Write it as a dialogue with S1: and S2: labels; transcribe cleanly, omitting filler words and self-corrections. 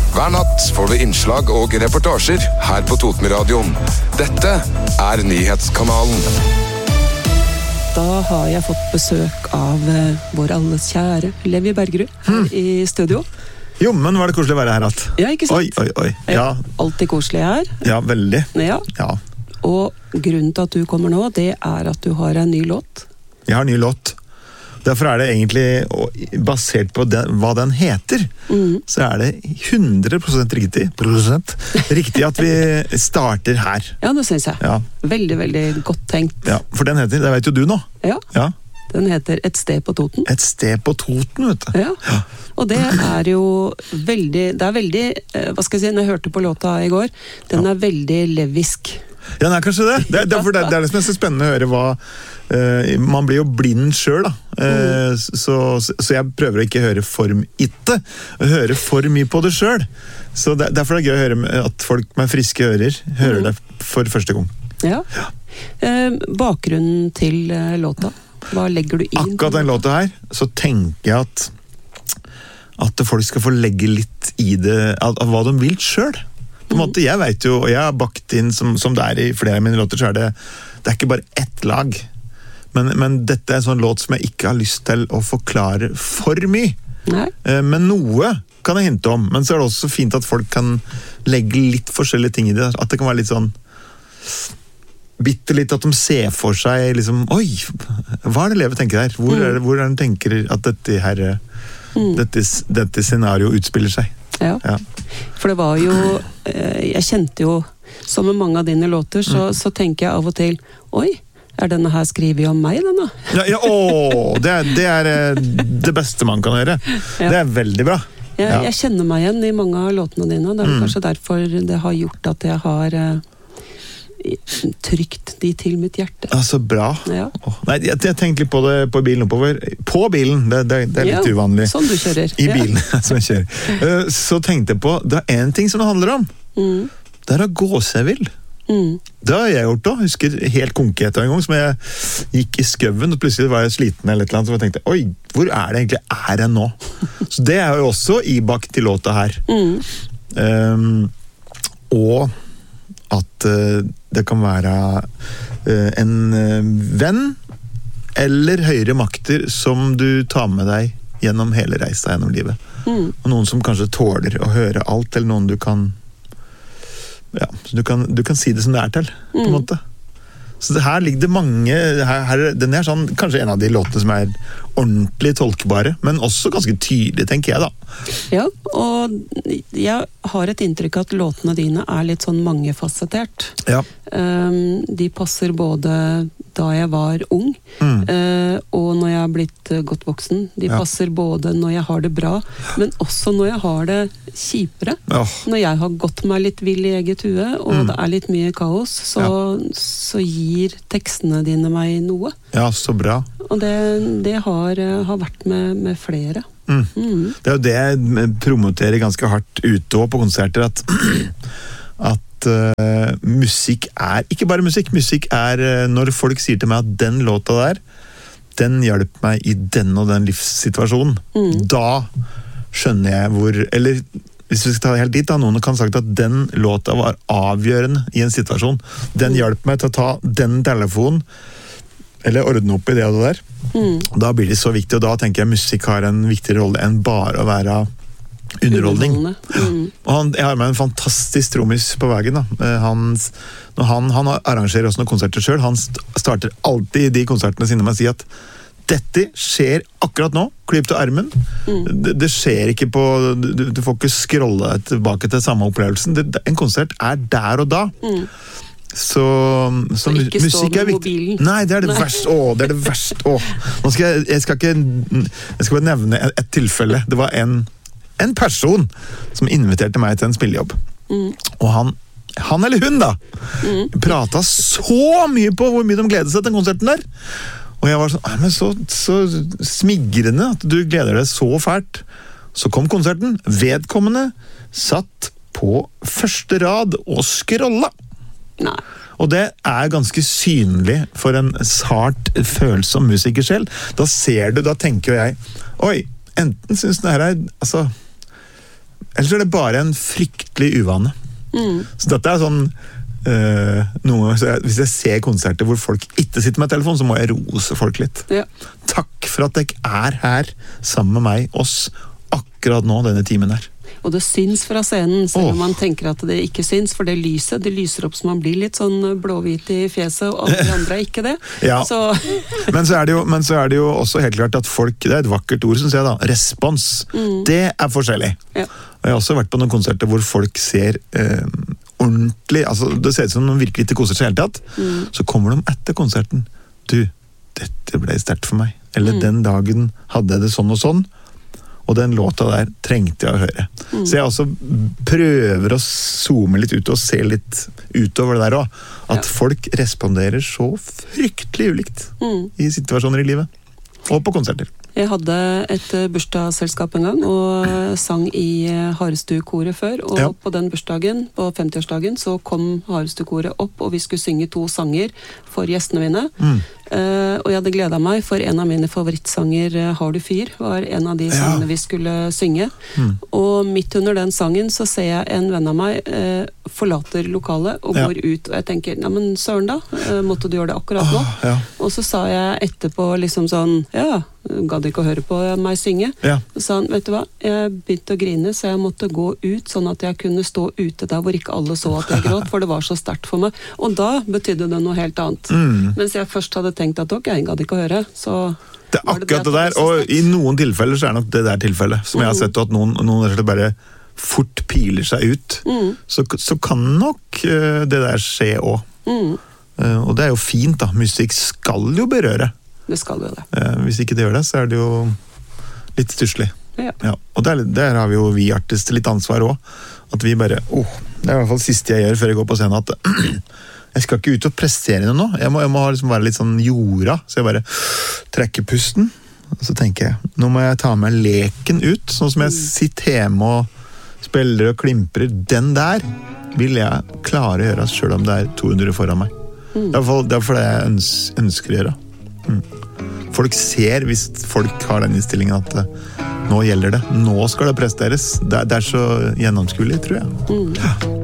S1: Hver natt får du innslag og reportasjer her på Totenradioen. Dette Nyhetskanalen.
S2: Da har jeg fått besøk av vår alles kjære Levi Bergerud her i studio.
S3: Jo, men var det koselig å være her at?
S2: Ja, ikke sant?
S3: Oi. Ja.
S2: Alltid koselig her.
S3: Ja, veldig.
S2: Ja. Og grunnen til at du kommer nå, det at du har en ny låt.
S3: Jeg har en ny låt. Derfor det egentlig basert på hva den heter, så det 100% riktig at vi starter her.
S2: Ja, det synes jeg.
S3: Ja.
S2: Veldig, veldig godt tenkt.
S3: Ja, for den heter, det vet jo du nå.
S2: Ja. Den heter Et sted på Toten.
S3: Et sted på Toten, vet du.
S2: Ja, og det jo veldig, veldig, hva skal jeg si, når jeg hørte på låta i går, den veldig levisk.
S3: Ja, den kanskje det. Det det som så spennende å høre hva man blir jo blind selv da. Så jeg prøver å ikke høre for mye, høre for mye på det selv. Så derfor det gøy å høre at folk med friske ører hører det for første gang.
S2: Ja. Bakgrunnen til låta, hva legger du inn?
S3: Akkurat den låta her, så tenker jeg at folk skal få legge litt i det, av hva de vil selv. På en måte, jeg vet jo, og jeg har bakt inn, som det i flere av mine låter, så det ikke bare ett lag. Men dette en sånn låt som jeg ikke har lyst til å forklare for mye.
S2: Nei.
S3: Men noe kan jeg hinte om, men så det også fint at folk kan legge litt forskjellige ting i det. At det kan være litt sånn bitte litt at de ser for seg liksom, oi, hva det Levi tenker her? Hvor den tenker at dette scenario utspiller seg?
S2: Ja, for det var jo, jeg kjente jo, som med mange av dine låter, så tenker jeg av og til, oi, denne her skriver om meg, denne?
S3: Det det beste man kan gjøre. Det veldig bra.
S2: Jeg kjenner meg igjen i mange av låtene dine, det kanskje derfor det har gjort at jeg har trykt de til mitt hjerte.
S3: Så bra.
S2: Ja.
S3: Nei, jeg tenkte litt på det på bilen oppover. På bilen, det litt uvanlig.
S2: Sånn du kjører.
S3: I bilen, som jeg kjører. Så tenkte jeg på, det en ting som det handler om. Det å gå seg vill. Det har jeg gjort da. Jeg husker helt konkret en gang som jeg gikk i skøven, og plutselig var jeg sliten eller et eller annet, så jeg tenkte, oi, hvor det egentlig jeg nå? Så det jo også ibakt til låta her. Og at det kan være en venn eller høyere makter som du tar med deg gjennom hele reisa gjennom livet. Og noen som kanskje tåler å høre alt, eller noen du kan du kan si det som det til, på en måte. Så her ligger det mange, den sånn, kanskje en av de låtene som ordentlig tolkbare, men også ganske tydelig, tenker jeg da.
S2: Ja, og jeg har et inntrykk at låtene dine litt sånn mangefasettert.
S3: Ja.
S2: De passer både da jeg var ung, og når jeg har blitt godt voksen. De passer både når jeg har det bra, men også når jeg har det kjipere. Når jeg har gått meg litt vill i eget hue, og det litt mye kaos, så gir tekstene dine meg noe. Ja,
S3: så bra.
S2: Og det har vært med flere.
S3: Det jo det jeg promoterer ganske hardt ute på konserter, at musikk ikke bare musikk. Musikk når folk sier til meg at den låta der, den hjelper meg i den og den livssituasjonen. Da skjønner jeg eller hvis vi skal ta det helt dit da, noen kan ha sagt at den låta var avgjørende i en situasjon. Den hjelper meg til å ta den telefonen, eller ordne opp i det og det der. Da blir det så viktig, og da tenker jeg musikk har en viktig rolle enn bare å være underholdning. Og jeg har med en fantastisk trommis på veien da. Han arrangerer også noen konserter selv. Han starter alltid de konsertene sine med å si at dette skjer akkurat nå, klipp til armen. Det skjer ikke på, du får ikke scrolle tilbake til samme opplevelsen. En konsert der og da. Så
S2: ikke
S3: musikk
S2: stå med
S3: viktig.
S2: mobilen.
S3: Nei, det det verste. Det det verste. Nå jeg skal bare nevne et tilfelle. Det var en person som inviterte meg til en spillejobb. Og han eller hun da, pratet så mye på hvor mye de gledet seg til konserten der. Og jeg var sånn, men så smigrende at du gleder deg så fælt. Så kom konserten, vedkommende satt på første rad og scrolla.
S2: Nei.
S3: Og det ganske synlig for en sart følsom musiker selv. Da ser du, da tenker jeg, oi, enten synes den her altså Ellers er det bare en fryktelig uvane. Så dette er sånn hvis jeg ser konserter hvor folk ikke sitter med telefon, så må jeg rose folk litt.
S2: Ja.
S3: Takk for at dere er her sammen med meg, oss, akkurat nå, denne timen her.
S2: Og det syns fra scenen, selv om man tenker at det ikke syns, for det lyser opp så man blir litt sånn blåhvit i fjeset, og alle de andre er ikke det.
S3: Ja. Men så er det jo også helt klart at folk, det er et vakkert ord, synes jeg da, respons. Det er forskjellig. Ja. Og jeg har også vært på noen konserter hvor folk ser ordentlig, altså det ser ut som noen virkelig ikke koser seg helt tatt, så kommer de etter konserten. Du, dette ble sterkt for meg. Eller den dagen hadde jeg det sånn og sånn, og den låta der trengte jeg å høre. Så jeg også prøver å zoome litt ut og se litt utover det der også. At folk responderer så fryktelig ulikt i situasjoner i livet. Og på konserter.
S2: Jeg hadde et bursdagsselskap en gang, og sang i Harestu-koret før, og på den bursdagen, på 50-årsdagen, så kom Harestu-koret opp, og vi skulle synge 2 sanger for gjestene mine. Og jeg hadde gledet meg, for en av mine favorittsanger, Har du fyr, var en av de sangene vi skulle synge. Og midt under den sangen så ser jeg en venn av meg forlater lokalet og går ut, og jeg tenker, nei, men søren da, måtte du gjøre det akkurat nå? Og så sa jeg etterpå liksom sånn, gadd ikke å høre på meg synge. Så sa han, vet du hva, jeg begynte å grine, så jeg måtte gå ut, sånn at jeg kunne stå ute der hvor ikke alle så at jeg gråt, for det var så sterkt for meg. Og da betydde det noe helt annet. Mens jeg først hadde tenkt at ok, jeg gadd ikke å høre, så...
S3: Det er akkurat det der, og i noen tilfeller så er nok det der tilfellet, som jeg har sett at noen bare fort piler seg ut, så kan nok det der skje også. Og det er jo fint da, musikk skal jo berøre.
S2: Det skal jo det.
S3: Hvis ikke det gjør det, så er det jo litt stusslig. Ja. Og der har vi jo vi artister litt ansvar også. At vi bare, det er i hvert fall det siste jeg gjør før jeg går på scenen, at jeg skal ikke ut og prestere noe nå. Jeg må liksom være litt sånn jorda, så jeg bare trekker pusten. Og så tenker jeg, nå må jeg ta med leken ut, sånn som jeg sitter hjemme og spiller og klimprer. Den der vil jeg klare å gjøre, selv om det er 200 foran meg. Det er derfor det jeg ønsker å gjøre. Folk ser, hvis folk har den innstillingen at nå gjelder det, nå skal det presteres. Det er så gjennomskuelig, tror jeg.